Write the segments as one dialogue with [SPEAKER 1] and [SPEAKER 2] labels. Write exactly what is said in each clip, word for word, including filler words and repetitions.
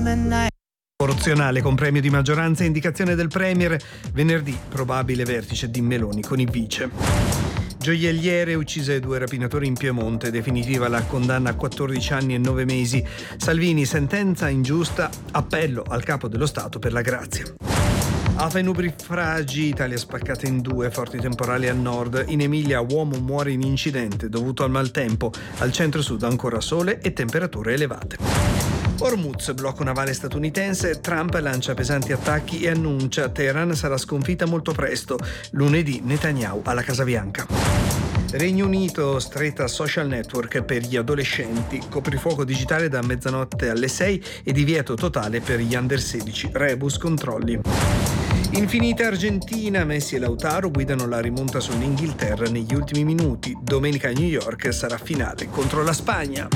[SPEAKER 1] Proporzionale con premio di maggioranza e indicazione del Premier. Venerdì probabile vertice di Meloni con il vice. Gioielliere uccise due rapinatori in Piemonte, definitiva la condanna a quattordici anni e nove mesi. Salvini, sentenza ingiusta, appello al capo dello Stato per la grazia. Afa e nubifragi, Italia spaccata in due, forti temporali al nord. In Emilia uomo muore in incidente dovuto al maltempo, al centro-sud ancora sole e temperature elevate. Hormuz, blocco navale statunitense, Trump lancia pesanti attacchi e annuncia Teheran sarà sconfitta molto presto. Lunedì Netanyahu alla Casa Bianca. Regno Unito, stretta social network per gli adolescenti, coprifuoco digitale da mezzanotte alle sei e divieto totale per gli under sedici, rebus controlli. Infinita Argentina, Messi e Lautaro guidano la rimonta sull'Inghilterra negli ultimi minuti. Domenica a New York sarà finale contro la Spagna.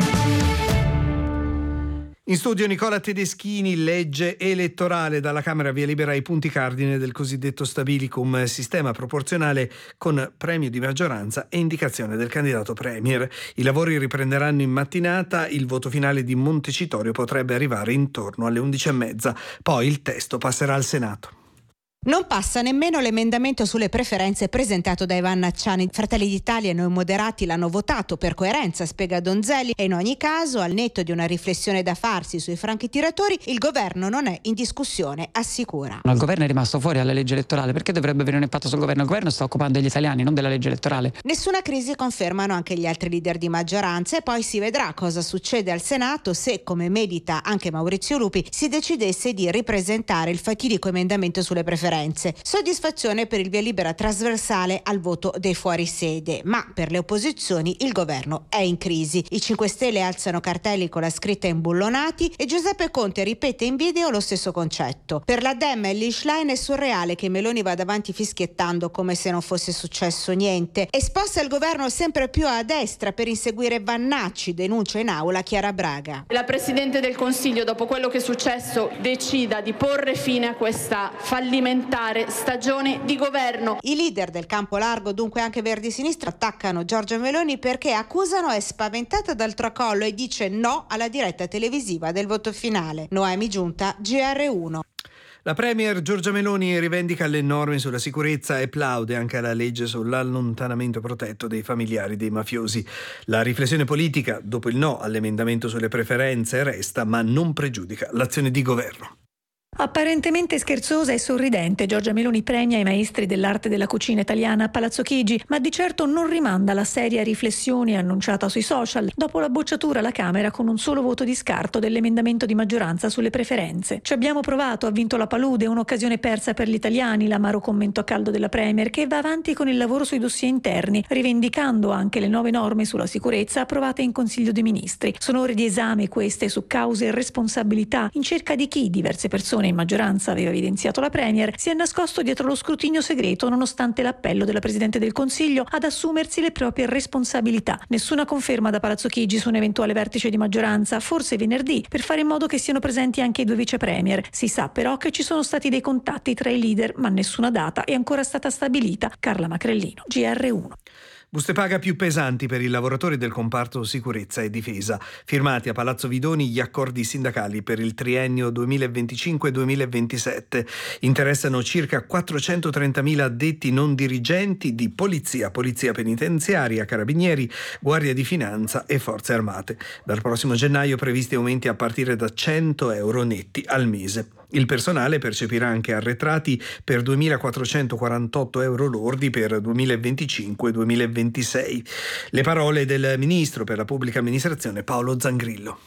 [SPEAKER 1] In studio Nicola Tedeschini, legge elettorale dalla Camera via libera ai punti cardine del cosiddetto stabilicum, sistema proporzionale con premio di maggioranza e indicazione del candidato premier. I lavori riprenderanno in mattinata, il voto finale di Montecitorio potrebbe arrivare intorno alle undici e mezza, poi il testo passerà al Senato.
[SPEAKER 2] Non passa nemmeno l'emendamento sulle preferenze presentato da Ivan Acciani. Fratelli d'Italia e Noi Moderati l'hanno votato per coerenza, spiega Donzelli, e in ogni caso, al netto di una riflessione da farsi sui franchi tiratori, il governo non è in discussione, assicura.
[SPEAKER 3] Il governo è rimasto fuori alla legge elettorale, perché dovrebbe avere un impatto sul governo? Il governo sta occupando degli italiani, non della legge elettorale.
[SPEAKER 2] Nessuna crisi, confermano anche gli altri leader di maggioranza, e poi si vedrà cosa succede al Senato se, come medita anche Maurizio Lupi, si decidesse di ripresentare il fatidico emendamento sulle preferenze. Soddisfazione per il via libera trasversale al voto dei fuorisede, ma per le opposizioni il governo è in crisi. I cinque Stelle alzano cartelli con la scritta imbullonati e Giuseppe Conte ripete in video lo stesso concetto. Per la Dem e l'Ishline è surreale che Meloni vada avanti fischiettando come se non fosse successo niente e sposta il governo sempre più a destra per inseguire Vannacci, denuncia in aula Chiara Braga.
[SPEAKER 4] La Presidente del Consiglio, dopo quello che è successo, decida di porre fine a questa fallimentare stagione di governo.
[SPEAKER 2] I leader del campo largo, dunque anche Verdi Sinistra, attaccano Giorgia Meloni perché accusano è spaventata dal tracollo e dice no alla diretta televisiva del voto finale. Noemi Giunta, G R uno.
[SPEAKER 1] La premier Giorgia Meloni rivendica le norme sulla sicurezza e plaude anche alla legge sull'allontanamento protetto dei familiari dei mafiosi. La riflessione politica, dopo il no all'emendamento sulle preferenze, resta, ma non pregiudica l'azione di governo.
[SPEAKER 5] Apparentemente scherzosa e sorridente, Giorgia Meloni premia i maestri dell'arte della cucina italiana a Palazzo Chigi, ma di certo non rimanda la seria riflessione annunciata sui social dopo la bocciatura alla Camera con un solo voto di scarto dell'emendamento di maggioranza sulle preferenze. Ci abbiamo provato, ha vinto la palude, un'occasione persa per gli italiani, l'amaro commento a caldo della Premier, che va avanti con il lavoro sui dossier interni, rivendicando anche le nuove norme sulla sicurezza approvate in Consiglio dei Ministri. Sono ore di esame queste su cause e responsabilità, in cerca di chi, diverse persone in maggioranza, aveva evidenziato la Premier, si è nascosto dietro lo scrutinio segreto nonostante l'appello della Presidente del Consiglio ad assumersi le proprie responsabilità. Nessuna conferma da Palazzo Chigi su un eventuale vertice di maggioranza, forse venerdì, per fare in modo che siano presenti anche i due vice premier. Si sa però che ci sono stati dei contatti tra i leader, ma nessuna data è ancora stata stabilita. Carla Macrellino, G R uno.
[SPEAKER 1] Buste paga più pesanti per i lavoratori del comparto sicurezza e difesa. Firmati a Palazzo Vidoni gli accordi sindacali per il triennio duemilaventicinque duemilaventisette. Interessano circa quattrocentotrentamila addetti non dirigenti di polizia, polizia penitenziaria, carabinieri, guardia di finanza e forze armate. Dal prossimo gennaio previsti aumenti a partire da cento euro netti al mese. Il personale percepirà anche arretrati per duemilaquattrocentoquarantotto euro lordi per duemilaventicinque duemilaventisei. Le parole del ministro per la pubblica amministrazione Paolo Zangrillo.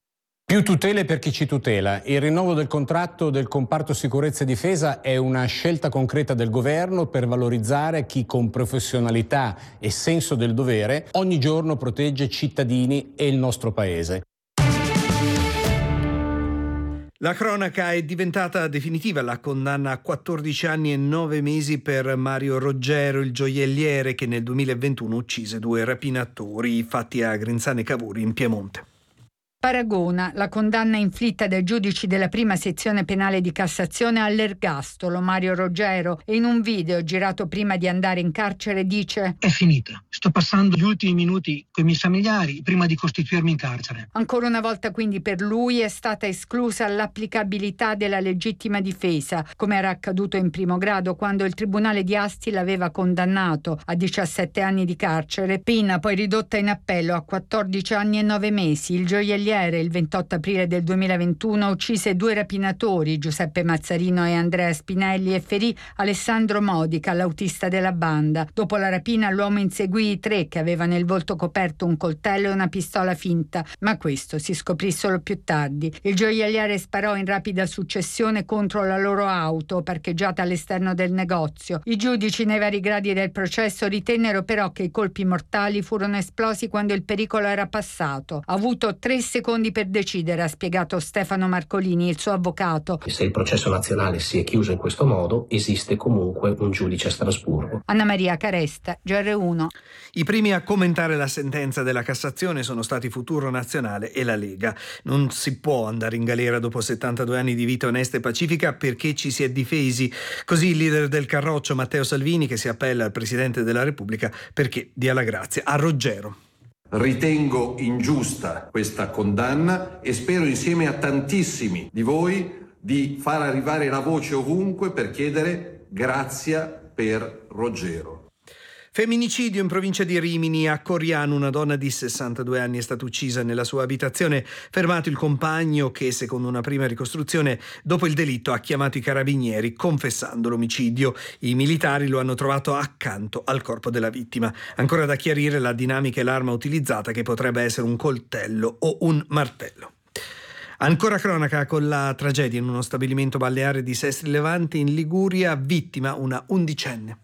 [SPEAKER 6] Più tutele per chi ci tutela. Il rinnovo del contratto del comparto sicurezza e difesa è una scelta concreta del governo per valorizzare chi con professionalità e senso del dovere ogni giorno protegge cittadini e il nostro paese.
[SPEAKER 1] La cronaca è diventata definitiva la condanna a quattordici anni e nove mesi per Mario Roggero, il gioielliere che nel duemilaventuno uccise due rapinatori, fatti a Grinzane Cavour in Piemonte.
[SPEAKER 7] Paragona la condanna inflitta dai giudici della prima sezione penale di Cassazione all'ergastolo Mario Roggero e in un video girato prima di andare in carcere dice:
[SPEAKER 8] è finita, sto passando gli ultimi minuti con i miei familiari prima di costituirmi in carcere.
[SPEAKER 7] Ancora una volta quindi per lui è stata esclusa l'applicabilità della legittima difesa, come era accaduto in primo grado quando il tribunale di Asti l'aveva condannato a diciassette anni di carcere, pena poi ridotta in appello a quattordici anni e nove mesi. Il gioielliere il ventotto aprile del duemilaventuno uccise due rapinatori, Giuseppe Mazzarino e Andrea Spinelli, e ferì Alessandro Modica, l'autista della banda. Dopo la rapina l'uomo inseguì i tre che avevano il volto coperto, un coltello e una pistola finta, ma questo si scoprì solo più tardi. Il gioielliere sparò in rapida successione contro la loro auto parcheggiata all'esterno del negozio. I giudici nei vari gradi del processo ritennero però che i colpi mortali furono esplosi quando il pericolo era passato. Ha avuto tre secondi per decidere, ha spiegato Stefano Marcolini, il suo avvocato.
[SPEAKER 9] Se il processo nazionale si è chiuso in questo modo, esiste comunque un giudice a Strasburgo.
[SPEAKER 7] Anna Maria Caresta, G R uno.
[SPEAKER 1] I primi a commentare la sentenza della Cassazione sono stati Futuro Nazionale e la Lega. Non si può andare in galera dopo settantadue anni di vita onesta e pacifica perché ci si è difesi. Così il leader del Carroccio, Matteo Salvini, che si appella al Presidente della Repubblica perché dia la grazia a Roggero.
[SPEAKER 10] Ritengo ingiusta questa condanna e spero insieme a tantissimi di voi di far arrivare la voce ovunque per chiedere grazia per Roggero.
[SPEAKER 1] Femminicidio in provincia di Rimini. A Coriano una donna di sessantadue anni è stata uccisa nella sua abitazione. Fermato il compagno che, secondo una prima ricostruzione, dopo il delitto ha chiamato i carabinieri confessando l'omicidio. I militari lo hanno trovato accanto al corpo della vittima. Ancora da chiarire la dinamica e l'arma utilizzata, che potrebbe essere un coltello o un martello. Ancora cronaca con la tragedia in uno stabilimento balneare di Sestri Levante in Liguria, vittima una undicenne.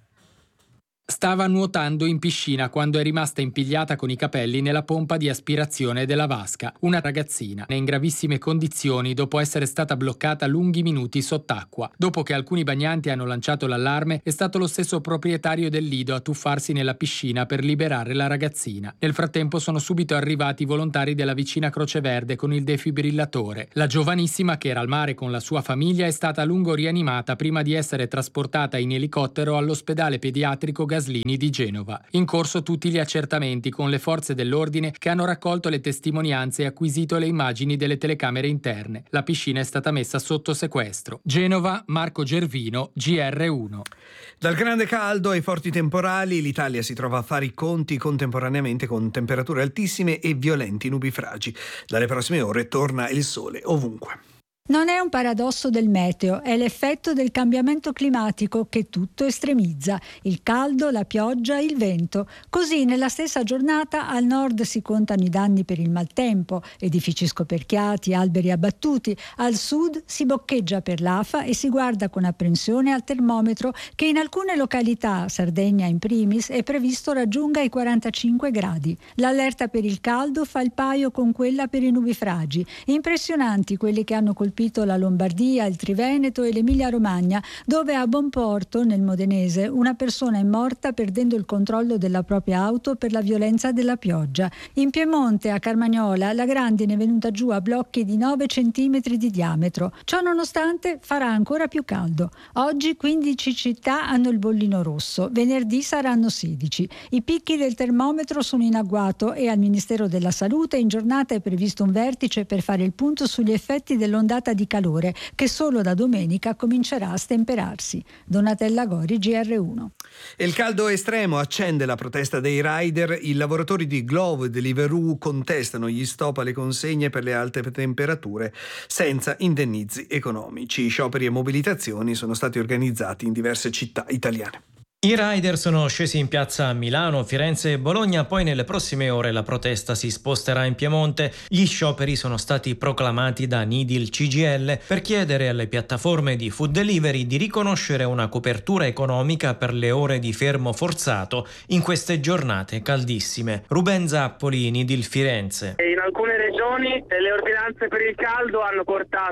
[SPEAKER 11] Stava nuotando in piscina quando è rimasta impigliata con i capelli nella pompa di aspirazione della vasca. Una ragazzina è in gravissime condizioni dopo essere stata bloccata lunghi minuti sott'acqua. Dopo che alcuni bagnanti hanno lanciato l'allarme, è stato lo stesso proprietario del lido a tuffarsi nella piscina per liberare la ragazzina. Nel frattempo sono subito arrivati i volontari della vicina Croce Verde con il defibrillatore. La giovanissima, che era al mare con la sua famiglia, è stata a lungo rianimata prima di essere trasportata in elicottero all'ospedale pediatrico Gaslini di Genova. In corso tutti gli accertamenti con le forze dell'ordine che hanno raccolto le testimonianze e acquisito le immagini delle telecamere interne. La piscina è stata messa sotto sequestro. Genova, Marco Gervino, G R uno.
[SPEAKER 1] Dal grande caldo ai forti temporali, l'Italia si trova a fare i conti contemporaneamente con temperature altissime e violenti nubifragi. Dalle prossime ore torna il sole ovunque.
[SPEAKER 12] Non è un paradosso del meteo, è l'effetto del cambiamento climatico che tutto estremizza: il caldo, la pioggia, il vento. Così nella stessa giornata al nord si contano i danni per il maltempo, edifici scoperchiati, alberi abbattuti; al sud si boccheggia per l'afa e si guarda con apprensione al termometro che in alcune località, Sardegna in primis, è previsto raggiunga i quarantacinque gradi. L'allerta per il caldo fa il paio con quella per i nubifragi. Impressionanti quelli che hanno colpito la Lombardia, il Triveneto e l'Emilia-Romagna, dove a Bonporto, nel Modenese, una persona è morta perdendo il controllo della propria auto per la violenza della pioggia. In Piemonte, a Carmagnola, la grandine è venuta giù a blocchi di nove centimetri di diametro. Ciò nonostante farà ancora più caldo. Oggi quindici città hanno il bollino rosso, venerdì saranno sedici. I picchi del termometro sono in agguato e al Ministero della Salute in giornata è previsto un vertice per fare il punto sugli effetti dell'ondata di calore che solo da domenica comincerà a stemperarsi. Donatella Gori, G R uno.
[SPEAKER 1] E il caldo estremo accende la protesta dei rider. I lavoratori di Glovo e Deliveroo contestano gli stop alle consegne per le alte temperature senza indennizi economici. Scioperi e mobilitazioni sono stati organizzati in diverse città italiane.
[SPEAKER 13] I rider sono scesi in piazza a Milano, Firenze e Bologna, poi nelle prossime ore la protesta si sposterà in Piemonte. Gli scioperi sono stati proclamati da Nidil C G I L per chiedere alle piattaforme di food delivery di riconoscere una copertura economica per le ore di fermo forzato in queste giornate caldissime. Ruben Zappoli, Nidil Firenze.
[SPEAKER 14] In alcune regioni le ordinanze per il caldo hanno portato al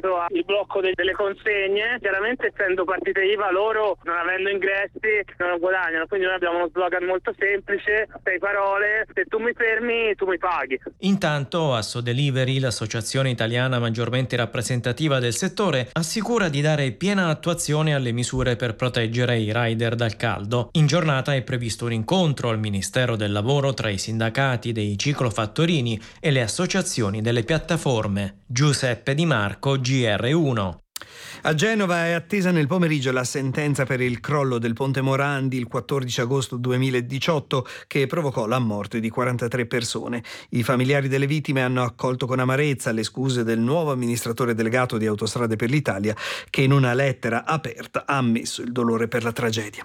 [SPEAKER 14] blocco de- delle consegne. Chiaramente essendo partite I V A loro, non avendo ingressi, non guadagnano, quindi noi abbiamo uno slogan molto semplice, sei parole, se tu mi fermi tu mi paghi.
[SPEAKER 13] Intanto Asso Delivery, l'associazione italiana maggiormente rappresentativa del settore, assicura di dare piena attuazione alle misure per proteggere i rider dal caldo. In giornata è previsto un incontro al Ministero del Lavoro tra i sindacati dei ciclofattorini e le associazioni delle piattaforme. Giuseppe Di Marco, G R uno.
[SPEAKER 1] A Genova è attesa nel pomeriggio la sentenza per il crollo del ponte Morandi il quattordici agosto duemiladiciotto che provocò la morte di quarantatré persone. I familiari delle vittime hanno accolto con amarezza le scuse del nuovo amministratore delegato di Autostrade per l'Italia, che in una lettera aperta ha ammesso il dolore per la tragedia.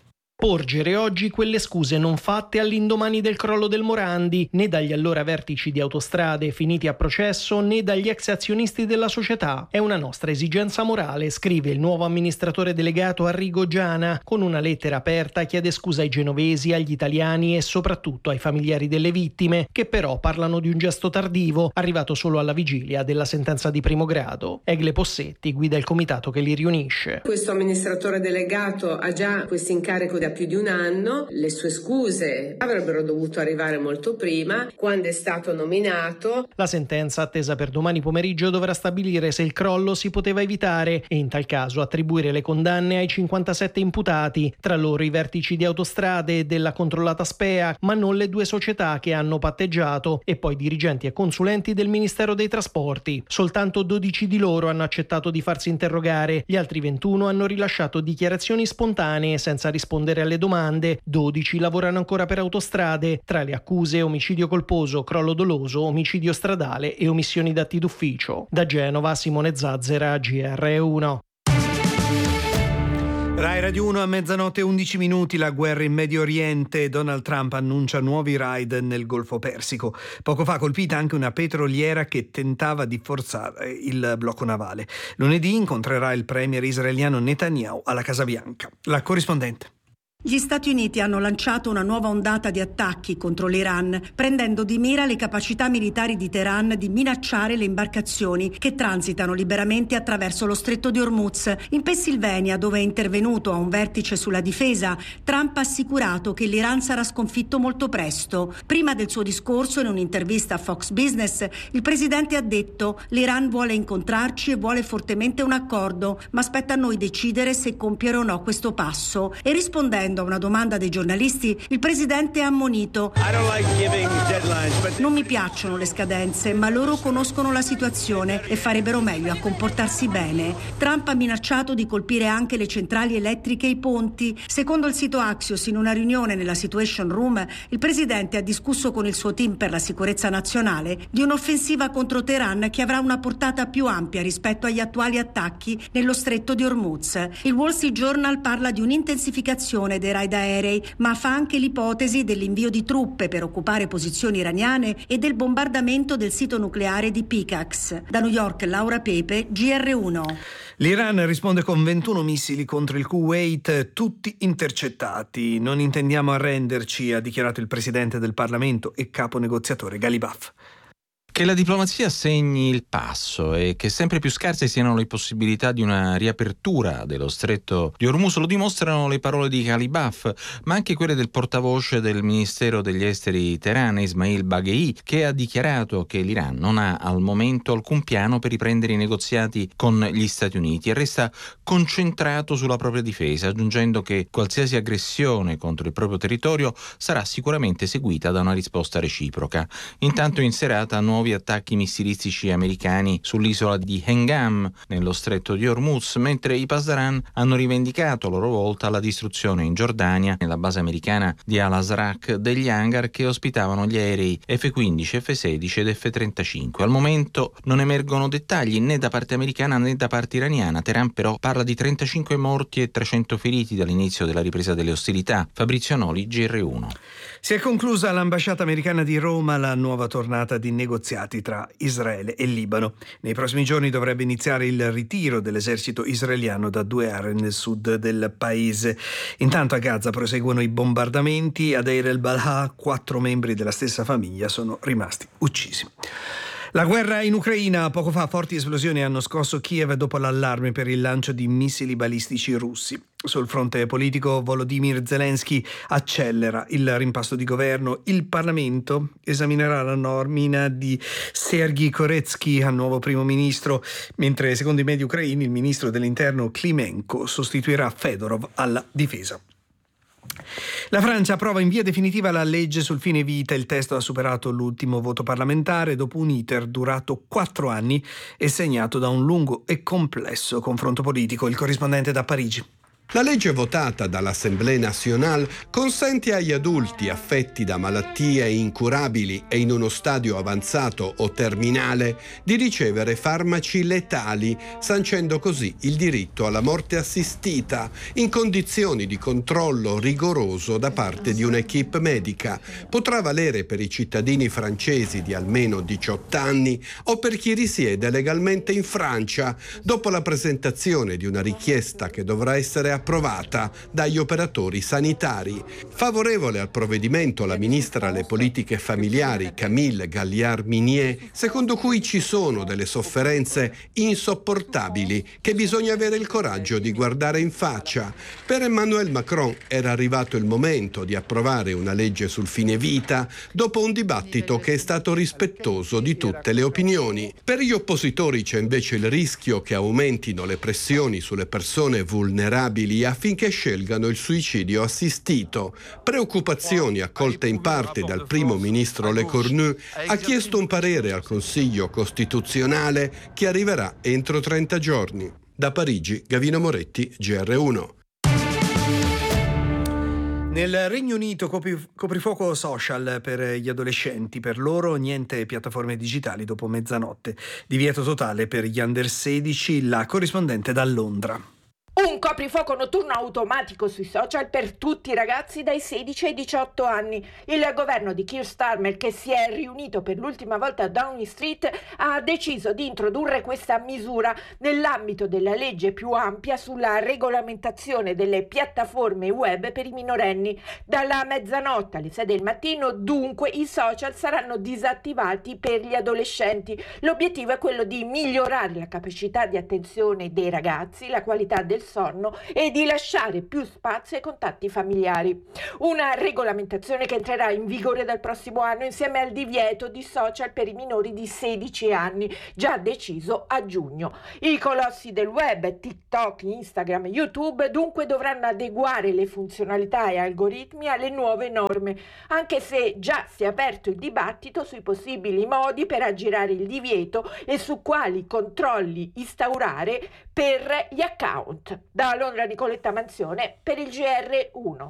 [SPEAKER 15] Porgere oggi quelle scuse non fatte all'indomani del crollo del Morandi, né dagli allora vertici di Autostrade finiti a processo, né dagli ex azionisti della società. È una nostra esigenza morale, scrive il nuovo amministratore delegato Arrigo Giana. Con una lettera aperta chiede scusa ai genovesi, agli italiani e soprattutto ai familiari delle vittime, che però parlano di un gesto tardivo, arrivato solo alla vigilia della sentenza di primo grado. Egle Possetti guida il comitato che li riunisce.
[SPEAKER 16] Questo amministratore delegato ha già questo incarico da più di un anno, le sue scuse avrebbero dovuto arrivare molto prima, quando è stato nominato.
[SPEAKER 15] La sentenza, attesa per domani pomeriggio, dovrà stabilire se il crollo si poteva evitare e in tal caso attribuire le condanne ai cinquantasette imputati, tra loro i vertici di Autostrade e della controllata Spea, ma non le due società che hanno patteggiato, e poi dirigenti e consulenti del Ministero dei Trasporti. Soltanto dodici di loro hanno accettato di farsi interrogare, gli altri ventuno hanno rilasciato dichiarazioni spontanee senza rispondere alle domande, dodici lavorano ancora per Autostrade, tra le accuse omicidio colposo, crollo doloso, omicidio stradale e omissioni d'atti d'ufficio. Da Genova, Simone Zazzera, G R uno.
[SPEAKER 1] Rai Radio uno a mezzanotte e undici minuti, la guerra in Medio Oriente. Donald Trump annuncia nuovi raid nel Golfo Persico. Poco fa colpita anche una petroliera che tentava di forzare il blocco navale. Lunedì incontrerà il premier israeliano Netanyahu alla Casa Bianca. La corrispondente.
[SPEAKER 17] Gli Stati Uniti hanno lanciato una nuova ondata di attacchi contro l'Iran, prendendo di mira le capacità militari di Teheran di minacciare le imbarcazioni che transitano liberamente attraverso lo stretto di Hormuz. In Pennsylvania, dove è intervenuto a un vertice sulla difesa, Trump ha assicurato che l'Iran sarà sconfitto molto presto. Prima del suo discorso, in un'intervista a Fox Business, il presidente ha detto: l'Iran vuole incontrarci e vuole fortemente un accordo, ma spetta a noi decidere se compiere o no questo passo. E rispondendo a una domanda dei giornalisti, il presidente ha ammonito: non mi piacciono le scadenze, ma loro conoscono la situazione e farebbero meglio a comportarsi bene. Trump ha minacciato di colpire anche le centrali elettriche e i ponti. Secondo il sito Axios, in una riunione nella Situation Room, il presidente ha discusso con il suo team per la sicurezza nazionale di un'offensiva contro Teheran che avrà una portata più ampia rispetto agli attuali attacchi nello stretto di Hormuz. Il Wall Street Journal parla di un'intensificazione dei raid aerei, ma fa anche l'ipotesi dell'invio di truppe per occupare posizioni iraniane e del bombardamento del sito nucleare di Pickaxe. Da New York, Laura Pepe, G R uno.
[SPEAKER 1] L'Iran risponde con ventuno missili contro il Kuwait, tutti intercettati. Non intendiamo arrenderci, ha dichiarato il presidente del Parlamento e capo negoziatore Ghalibaf.
[SPEAKER 18] Che la diplomazia segni il passo e che sempre più scarse siano le possibilità di una riapertura dello stretto di Hormuz lo dimostrano le parole di Ghalibaf, ma anche quelle del portavoce del Ministero degli Esteri di Teheran, Ismail Baghei, che ha dichiarato che l'Iran non ha al momento alcun piano per riprendere i negoziati con gli Stati Uniti e resta concentrato sulla propria difesa, aggiungendo che qualsiasi aggressione contro il proprio territorio sarà sicuramente seguita da una risposta reciproca. Intanto in serata nuovi attacchi missilistici americani sull'isola di Hengam nello stretto di Hormuz, mentre i Pasdaran hanno rivendicato a loro volta la distruzione in Giordania, nella base americana di Al-Azraq, degli hangar che ospitavano gli aerei F quindici, F sedici ed F trentacinque. Al momento non emergono dettagli né da parte americana né da parte iraniana. Teheran però parla di trentacinque morti e trecento feriti dall'inizio della ripresa delle ostilità. Fabrizio Noli, G R uno.
[SPEAKER 1] Si è conclusa all'ambasciata americana di Roma la nuova tornata di negoziati tra Israele e Libano. Nei prossimi giorni dovrebbe iniziare il ritiro dell'esercito israeliano da due aree nel sud del paese. Intanto a Gaza proseguono i bombardamenti. A Deir el-Balha quattro membri della stessa famiglia sono rimasti uccisi. La guerra in Ucraina. Poco fa forti esplosioni hanno scosso Kiev dopo l'allarme per il lancio di missili balistici russi. Sul fronte politico, Volodymyr Zelensky accelera il rimpasto di governo. Il Parlamento esaminerà la nomina di Sergei Koretsky al nuovo primo ministro, mentre secondo i media ucraini il ministro dell'interno Klimenko sostituirà Fedorov alla difesa. La Francia approva in via definitiva la legge sul fine vita. Il testo ha superato l'ultimo voto parlamentare dopo un iter durato quattro anni e segnato da un lungo e complesso confronto politico. Il corrispondente da Parigi.
[SPEAKER 19] La legge votata dall'Assemblée nationale consente agli adulti affetti da malattie incurabili e in uno stadio avanzato o terminale di ricevere farmaci letali, sancendo così il diritto alla morte assistita in condizioni di controllo rigoroso da parte di un'equipe medica. Potrà valere per i cittadini francesi di almeno diciotto anni o per chi risiede legalmente in Francia, dopo la presentazione di una richiesta che dovrà essere approvata dagli operatori sanitari. Favorevole al provvedimento la ministra alle politiche familiari Camille Galliard-Minier, secondo cui ci sono delle sofferenze insopportabili che bisogna avere il coraggio di guardare in faccia. Per Emmanuel Macron era arrivato il momento di approvare una legge sul fine vita dopo un dibattito che è stato rispettoso di tutte le opinioni. Per gli oppositori c'è invece il rischio che aumentino le pressioni sulle persone vulnerabili affinché scelgano il suicidio assistito. Preoccupazioni accolte in parte dal primo ministro Le Cornu, ha chiesto un parere al Consiglio Costituzionale che arriverà entro trenta giorni. Da Parigi, Gavino Moretti, G R uno.
[SPEAKER 1] Nel Regno Unito coprifuoco social per gli adolescenti, per loro niente piattaforme digitali dopo mezzanotte. Divieto totale per gli under sedici, la corrispondente da Londra.
[SPEAKER 20] Un coprifuoco notturno automatico sui social per tutti i ragazzi dai sedici ai diciotto anni. Il governo di Keir Starmer, che si è riunito per l'ultima volta a Downing Street, ha deciso di introdurre questa misura nell'ambito della legge più ampia sulla regolamentazione delle piattaforme web per i minorenni. Dalla mezzanotte alle sei del mattino, dunque, i social saranno disattivati per gli adolescenti. L'obiettivo è quello di migliorare la capacità di attenzione dei ragazzi, la qualità del sonno e di lasciare più spazio ai contatti familiari. Una regolamentazione che entrerà in vigore dal prossimo anno insieme al divieto di social per i minori di sedici anni, già deciso a giugno. I colossi del web, TikTok, Instagram, YouTube, dunque dovranno adeguare le funzionalità e algoritmi alle nuove norme, anche se già si è aperto il dibattito sui possibili modi per aggirare il divieto e su quali controlli instaurare per gli account. Da Londra, Nicoletta Manzione per il G R uno.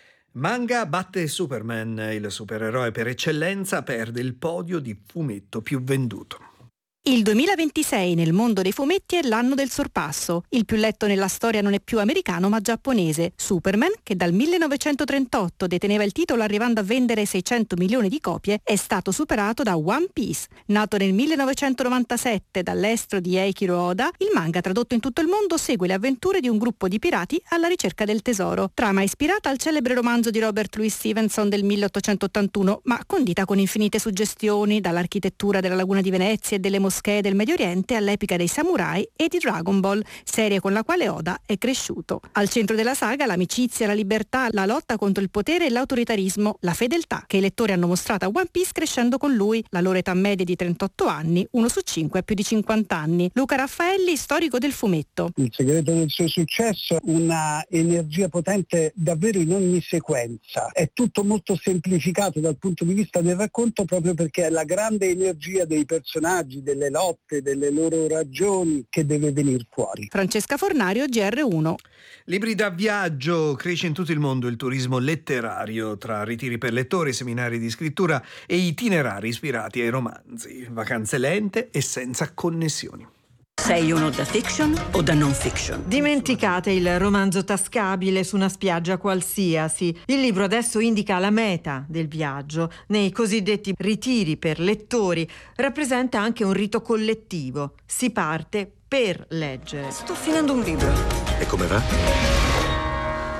[SPEAKER 1] Manga batte Superman, il supereroe per eccellenza perde il podio di fumetto più venduto.
[SPEAKER 21] Il duemilaventisei nel mondo dei fumetti è l'anno del sorpasso. Il più letto nella storia non è più americano ma giapponese. Superman, che dal millenovecentotrentotto deteneva il titolo arrivando a vendere seicento milioni di copie, è stato superato da One Piece. Nato nel millenovecentonovantasette dall'estro di Eiichiro Oda, il manga tradotto in tutto il mondo segue le avventure di un gruppo di pirati alla ricerca del tesoro. Trama ispirata al celebre romanzo di Robert Louis Stevenson del milleottocentottantuno, ma condita con infinite suggestioni, dall'architettura della laguna di Venezia e delle moschee del Medio Oriente all'epica dei samurai e di Dragon Ball, serie con la quale Oda è cresciuto. Al centro della saga l'amicizia, la libertà, la lotta contro il potere e l'autoritarismo, la fedeltà che i lettori hanno mostrato a One Piece crescendo con lui. La loro età media è di trentotto anni, uno su cinque ha più di cinquanta anni. Luca Raffaelli, storico del fumetto.
[SPEAKER 22] Il segreto del suo successo, una energia potente davvero in ogni sequenza. È tutto molto semplificato dal punto di vista del racconto proprio perché è la grande energia dei personaggi, delle lotte, delle loro ragioni che deve venire fuori.
[SPEAKER 21] Francesca Fornario, G R uno.
[SPEAKER 1] Libri da viaggio. Cresce in tutto il mondo il turismo letterario, tra ritiri per lettori, seminari di scrittura e itinerari ispirati ai romanzi. Vacanze lente e senza connessioni.
[SPEAKER 23] Sei uno da fiction o da non fiction?
[SPEAKER 24] Dimenticate il romanzo tascabile su una spiaggia qualsiasi. Il libro adesso indica la meta del viaggio. Nei cosiddetti ritiri per lettori rappresenta anche un rito collettivo. Si parte per leggere.
[SPEAKER 23] Sto finendo un libro.
[SPEAKER 25] E come va?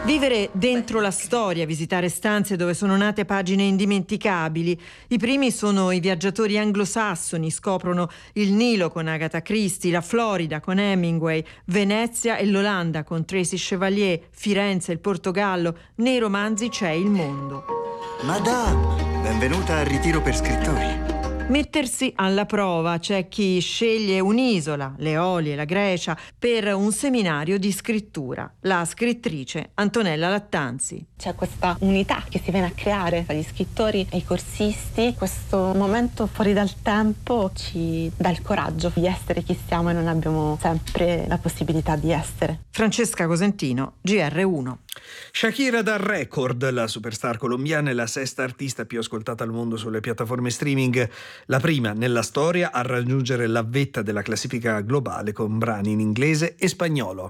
[SPEAKER 24] Vivere dentro la storia, visitare stanze dove sono nate pagine indimenticabili. I primi sono i viaggiatori anglosassoni, scoprono il Nilo con Agatha Christie, la Florida con Hemingway, Venezia e l'Olanda con Tracy Chevalier, Firenze, il Portogallo. Nei romanzi c'è il mondo.
[SPEAKER 2] Madame, benvenuta al ritiro per scrittori.
[SPEAKER 24] Mettersi alla prova, c'è chi sceglie un'isola, le Eolie, la Grecia, per un seminario di scrittura. La scrittrice Antonella Lattanzi.
[SPEAKER 3] C'è questa unità che si viene a creare tra gli scrittori e i corsisti. Questo momento fuori dal tempo ci dà il coraggio di essere chi siamo e non abbiamo sempre la possibilità di essere.
[SPEAKER 24] Francesca Cosentino, G R uno.
[SPEAKER 1] Shakira dal record, la superstar colombiana è la sesta artista più ascoltata al mondo sulle piattaforme streaming, la prima nella storia a raggiungere la vetta della classifica globale con brani in inglese e spagnolo.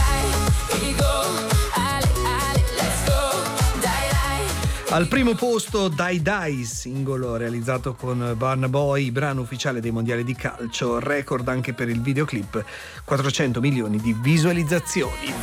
[SPEAKER 1] Al primo posto Dai Dai, singolo realizzato con Burna Boy, brano ufficiale dei mondiali di calcio, record anche per il videoclip, quattrocento milioni di visualizzazioni.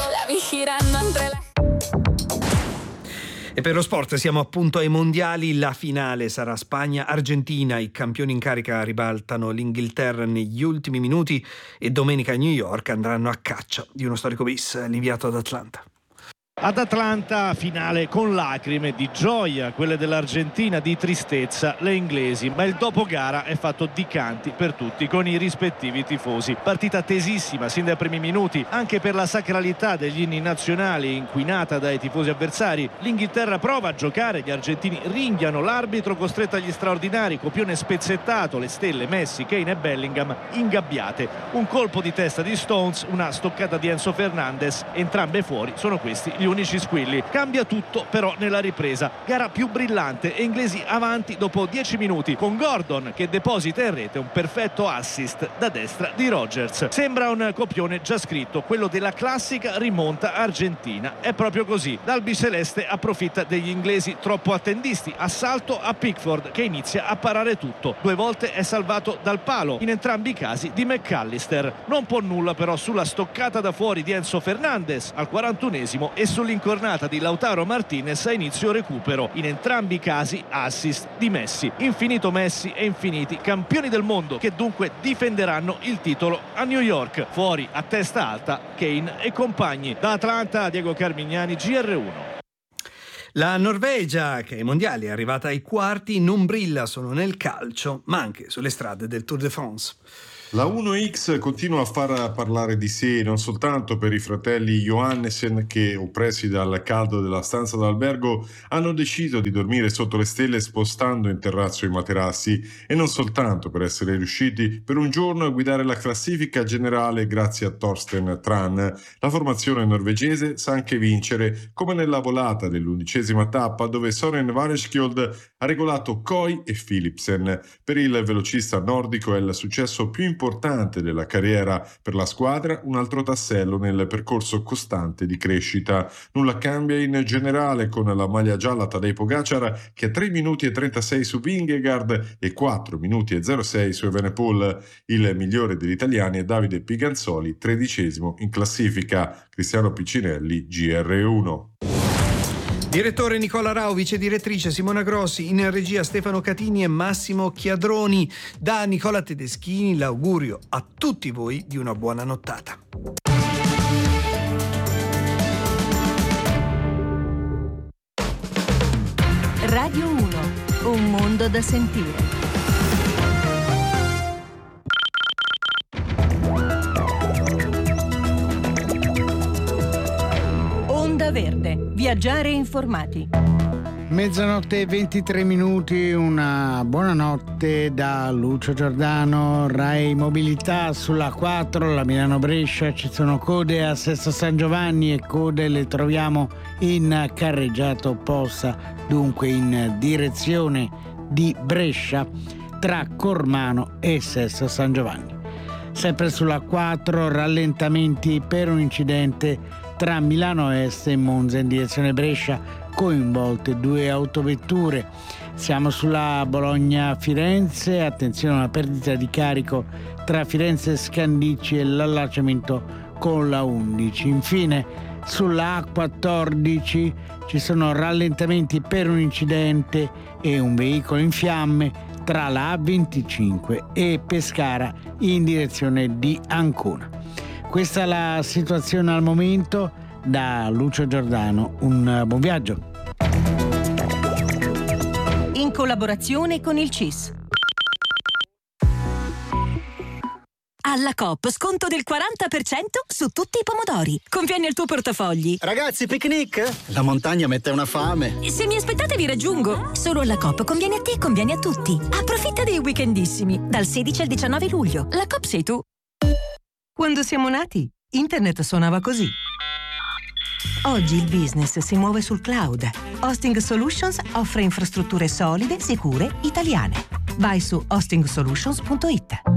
[SPEAKER 1] E per lo sport siamo appunto ai mondiali, la finale sarà Spagna-Argentina, i campioni in carica ribaltano l'Inghilterra negli ultimi minuti e domenica a New York andranno a caccia di uno storico bis, l'inviato ad Atlanta.
[SPEAKER 4] Ad Atlanta, finale con lacrime di gioia, quelle dell'Argentina, di tristezza le inglesi, ma il dopogara è fatto di canti per tutti con i rispettivi tifosi. Partita tesissima sin dai primi minuti, anche per la sacralità degli inni nazionali inquinata dai tifosi avversari. L'Inghilterra prova a giocare, gli argentini ringhiano, l'arbitro costretto agli straordinari, copione spezzettato, le stelle Messi, Kane e Bellingham ingabbiate. Un colpo di testa di Stones, una stoccata di Enzo Fernandez, entrambe fuori, sono questi gli unici squilli. Cambia tutto però nella ripresa, gara più brillante e inglesi avanti dopo dieci minuti con Gordon che deposita in rete un perfetto assist da destra di Rodgers. Sembra un copione già scritto, quello della classica rimonta argentina. È proprio così, l'Albi Celeste approfitta degli inglesi troppo attendisti, assalto a Pickford che inizia a parare tutto, due volte è salvato dal palo, in entrambi i casi di McAllister. Non può nulla però sulla stoccata da fuori di Enzo Fernandez al quarantunesimo e sull'incornata di Lautaro Martinez a inizio recupero, in entrambi i casi assist di Messi. Infinito Messi e infiniti campioni del mondo che dunque difenderanno il titolo a New York. Fuori a testa alta Kane e compagni. Da Atlanta Diego Carmignani, G R uno.
[SPEAKER 1] La Norvegia, che ai mondiali è arrivata ai quarti, non brilla solo nel calcio ma anche sulle strade del Tour de France.
[SPEAKER 5] La uno X continua a far parlare di sé non soltanto per i fratelli Johannesen che, oppressi dal caldo della stanza d'albergo, hanno deciso di dormire sotto le stelle spostando in terrazzo i materassi, e non soltanto per essere riusciti per un giorno a guidare la classifica generale grazie a Torsten Tran. La formazione norvegese sa anche vincere, come nella volata dell'undicesima tappa dove Soren Vaneskjold ha regolato Coy e Philipsen. Per il velocista nordico è il successo più importante importante della carriera per la squadra, un altro tassello nel percorso costante di crescita. Nulla cambia in generale con la maglia gialla Tadej Pogacar che ha tre minuti e trentasei su Vingegaard e quattro minuti e zero sei su Evenepoel. Il migliore degli italiani è Davide Piganzoli, tredicesimo in classifica. Cristiano Piccinelli, G R uno.
[SPEAKER 1] Direttore Nicola Rao, vice direttrice Simona Grossi, in regia Stefano Catini e Massimo Chiadroni. Da Nicola Tedeschini l'augurio a tutti voi di una buona nottata.
[SPEAKER 25] Radio uno, un mondo da sentire. Onda Verde, viaggiare informati.
[SPEAKER 26] Mezzanotte e ventitré minuti, una buonanotte da Lucio Giordano. Rai Mobilità sulla quattro, la Milano-Brescia, ci sono code a Sesto San Giovanni e code le troviamo in carreggiata opposta, dunque in direzione di Brescia tra Cormano e Sesto San Giovanni. Sempre sulla quattro, rallentamenti per un incidente tra Milano Est e Monza in direzione Brescia, coinvolte due autovetture. Siamo sulla Bologna-Firenze, attenzione a una perdita di carico tra Firenze e Scandicci e l'allacciamento con la undici. Infine Sulla A quattordici ci sono rallentamenti per un incidente e un veicolo in fiamme tra la A venticinque e Pescara in direzione di Ancona. Questa è la situazione al momento. Da Lucio Giordano, un buon viaggio.
[SPEAKER 25] In collaborazione con il C I S. Alla Coop sconto del quaranta per cento su tutti i pomodori. Conviene al tuo portafogli.
[SPEAKER 6] Ragazzi, picnic? La montagna mette una fame.
[SPEAKER 25] Se mi aspettate vi raggiungo. Solo alla Coop conviene a te, conviene a tutti. Approfitta dei weekendissimi. Dal sedici al diciannove luglio. La Coop sei tu.
[SPEAKER 7] Quando siamo nati, internet suonava così. Oggi il business si muove sul cloud. Hosting Solutions offre infrastrutture solide, sicure, italiane. Vai su hosting solutions punto it.